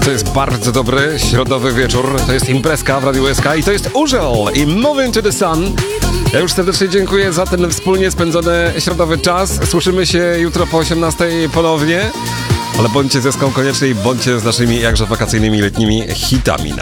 To jest bardzo dobry środowy wieczór. To jest imprezka w Radiu SK i to jest Urzel i Moving to the Sun. Ja już serdecznie dziękuję za ten wspólnie spędzony środowy czas. Słyszymy się jutro po 18:00 ponownie. Ale bądźcie z Eską koniecznie i bądźcie z naszymi jakże wakacyjnymi letnimi hitami.